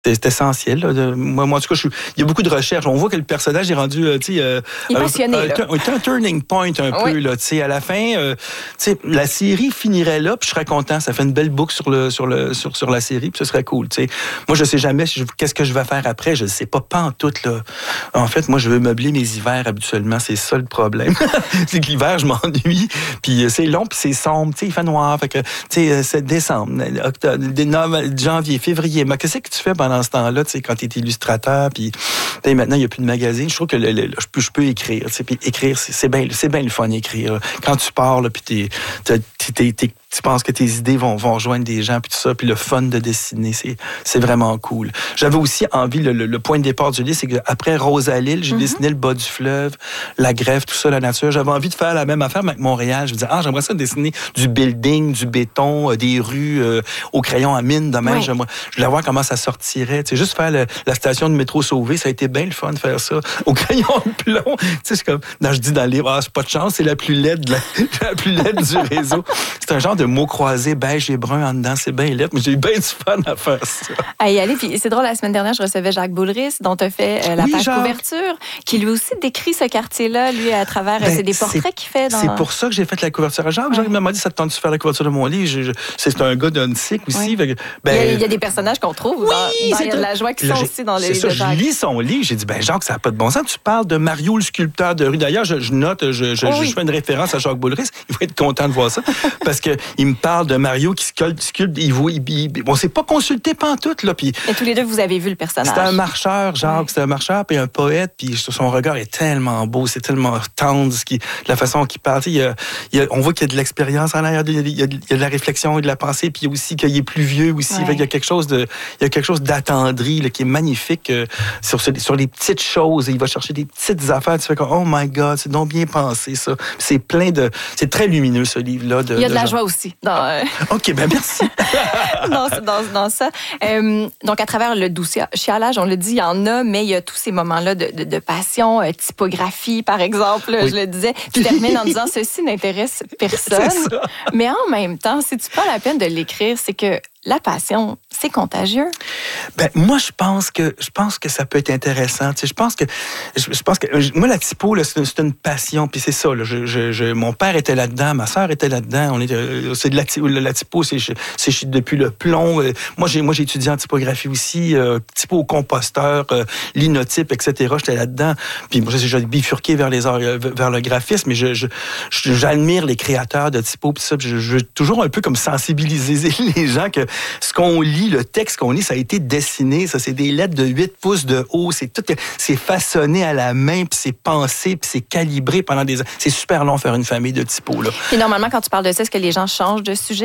C'est essentiel. Là, moi, en tout cas, il y a beaucoup de recherches. On voit que le personnage est rendu, il est passionné, un turning point un peu. Là, à la fin, la série finirait là, puis je serais content. Ça fait une belle boucle sur la série, puis ce serait cool. T'sais. Moi, je sais jamais qu'est-ce que je vais faire après. Je ne sais pas en tout. Là. En fait, moi, je veux meubler mes hivers habituellement. C'est ça le problème. C'est que l'hiver, je m'ennuie. Puis c'est long, puis c'est sombre. Il fait noir. Fait que, c'est décembre, octobre, janvier, février. Mais qu'est-ce que tu fais pendant ce temps-là, quand tu es illustrateur, puis maintenant, il n'y a plus de magazine. Je trouve que je peux écrire. Puis écrire, c'est bien le fun d'écrire. Quand tu pars, puis tu penses que tes idées vont rejoindre des gens, puis tout ça, puis le fun de dessiner, c'est vraiment cool. J'avais aussi envie, le point de départ du livre, c'est qu'après Rosalille, j'ai dessiné le bas du fleuve, la grève, tout ça, la nature. J'avais envie de faire la même affaire, mais avec Montréal. Je me disais, j'aimerais ça dessiner du building, du béton, des rues au crayon à mine, de même. Oui. Je voulais voir comment ça sortirait. Juste faire la station de métro Sauvé, ça a été bien le fun de faire ça au crayon de plomb. C'est comme, je dis dans le livre, c'est pas de chance, c'est la plus laide, la plus laide du réseau. C'est un genre de mots croisés, beige et brun en dedans, c'est bien laid, mais j'ai eu bien du fun à faire ça. À y aller, puis c'est drôle, la semaine dernière, je recevais Jacques Boulris, dont tu as fait la page couverture, qui lui aussi décrit ce quartier-là, lui, à travers, c'est des portraits qu'il fait. C'est pour ça que j'ai fait la couverture à Jacques. Jacques m'a dit, ça te tente de faire la couverture de mon livre? C'est un gars d'Unsick aussi. Oui. Il y a des personnages qu'on trouve dans la joie qui sont aussi dans les livres de Jacques. Je lis son livre, j'ai dit, Jacques, ça n'a pas de bon sens. Tu parles de Mario, le sculpteur de rue. D'ailleurs, je note, je fais une référence à Jacques Boulris. Il va être content de voir ça. Parce qu'il me parle de Mario qui sculpte. On ne s'est pas consulté pantoute. Là, puis, et tous les deux, vous avez vu le personnage. C'est un marcheur, Jacques. C'est un marcheur, puis un poète. Puis son regard est tellement beau, c'est tellement tendre. La façon qu'il parle. On voit qu'il y a de l'expérience en arrière. Il y a de la réflexion et de la pensée. Puis aussi qu'il est plus vieux aussi. Il y a quelque chose d'attendri qui est magnifique sur les petites choses. Il va chercher des petites affaires. Tu fais comme, oh my God, c'est donc bien pensé, ça. C'est c'est très lumineux, ce livre-là. Il y a de la joie aussi. OK, merci. dans ça. Donc, à travers le doux chialage, on le dit, il y en a, mais il y a tous ces moments-là de passion, typographie, par exemple, je le disais. Tu termines en disant, ceci n'intéresse personne. Mais en même temps, si tu prends la peine de l'écrire, c'est que la passion, c'est contagieux. Moi, je pense que ça peut être intéressant. Je pense que moi, la typo, là, c'est une passion. Puis c'est ça. Là, mon père était là-dedans, ma sœur était là-dedans. C'est de la typo, c'est depuis le plomb. Moi, j'ai étudié en typographie aussi, typo au composteur, linotype, etc. J'étais là-dedans. Puis moi, j'ai bifurqué vers le graphisme, mais j'admire les créateurs de typo. Puis ça, je veux toujours un peu comme sensibiliser les gens que ce qu'on lit, le texte qu'on lit, ça a été dessiné. Ça, c'est des lettres de 8 pouces de haut. C'est façonné à la main, puis c'est pensé, puis c'est calibré pendant des ans. C'est super long faire une famille de typos, là. Et normalement, quand tu parles de ça, est-ce que les gens changent de sujet?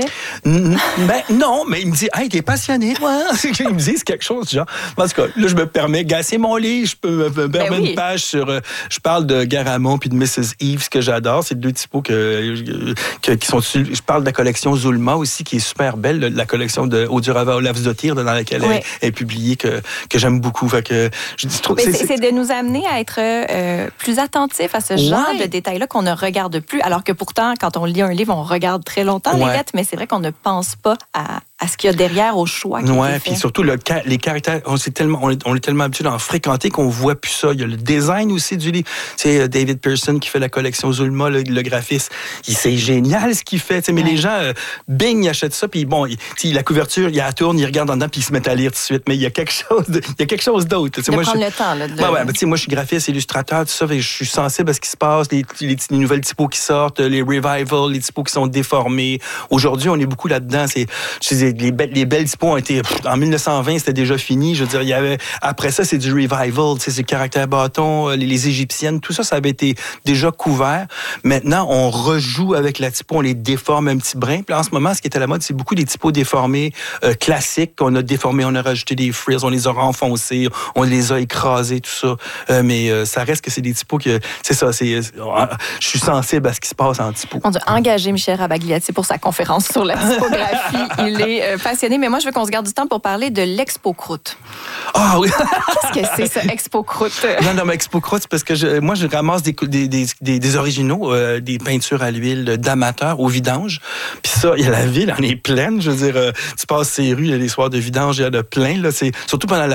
Non, mais il me dit, hey, t'es passionné, toi. Ils me disent quelque chose, genre. En tout cas, là, je me permets, gasser mon livre, je peux me permettre une page sur. Je parle de Garamond puis de Mrs. Eve, ce que j'adore. C'est deux typos qui sont dessus. Je parle de la collection Zulma aussi, qui est super belle, la collection de Odurava Olavsdottir, dans laquelle elle est publiée, que j'aime beaucoup. Fait que, c'est de nous amener à être plus attentifs à ce genre de détails-là qu'on ne regarde plus, alors que pourtant, quand on lit un livre, on regarde très longtemps les lettres, mais c'est vrai qu'on ne pense pas à ce qu'il y a derrière, au choix qui est fait. Puis surtout, les caractères, on est tellement habitué d'en fréquenter qu'on voit plus ça. Il y a le design aussi du livre. C'est David Pearson qui fait la collection Zulma, le graphiste. C'est génial ce qu'il fait. Mais les gens, ils achètent ça, puis la couverture, il la tourne, ils regardent en dedans, puis ils se mettent à lire tout de suite. Mais il y a quelque chose d'autre. Prendre le temps. Là, moi, je suis graphiste, illustrateur, tout ça, je suis sensible à ce qui se passe, les nouvelles typos qui sortent, les revivals, les typos qui sont déformés. Aujourd'hui, on est beaucoup là-dedans. Les belles typos ont été... En 1920, c'était déjà fini. Je veux dire, après ça, c'est du revival. C'est le caractère bâton, les égyptiennes, tout ça, ça avait été déjà couvert. Maintenant, on rejoue avec la typo, on les déforme un petit brin. Puis là, en ce moment, ce qui est à la mode, c'est beaucoup des typos déformés classiques qu'on a déformés, on a rajouté des frills, on les a renfoncés, on les a écrasés, tout ça. Mais ça reste que c'est des typos que... C'est ça, je suis sensible à ce qui se passe en typo. On a engagé Michel Rabagliati pour sa conférence sur la typographie. Il est es passionné, mais moi, je veux qu'on se garde du temps pour parler de l'Expo Croûte. Ah oui! Qu'est-ce que c'est, ça, Expo Croûte? Non, mais Expo Croûte, c'est parce que moi, je ramasse des originaux, des peintures à l'huile d'amateurs au vidange. Puis ça, il y a la ville, on est pleine. Je veux dire, tu passes ces rues, il y a des soirs de vidange, il y en a plein. Là, surtout pendant